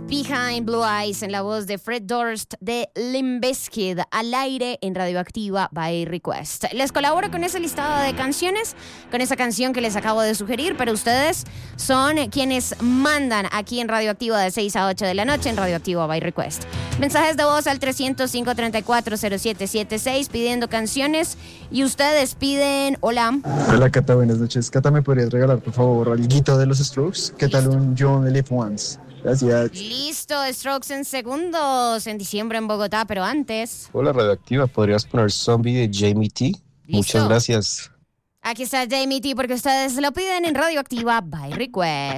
Behind Blue Eyes en la voz de Fred Durst de Limp Bizkit al aire en Radioactiva by Request. Les colaboro con ese listado de canciones, con esa canción que les acabo de sugerir, pero ustedes son quienes mandan aquí en Radioactiva de 6 a 8 de la noche en Radioactiva by Request. Mensajes de voz al 305-340776 pidiendo canciones y ustedes piden hola. Hola Cata, buenas noches. Cata, ¿me podrías regalar por favor alguito de los Strokes? ¿Qué tal un You Only Live Once? Gracias. Listo, Strokes en segundos, en diciembre en Bogotá, pero antes. Hola Radioactiva, ¿podrías poner Zombie de Jamie T? Muchas gracias. Aquí está Jamie T porque ustedes lo piden en Radioactiva by Request.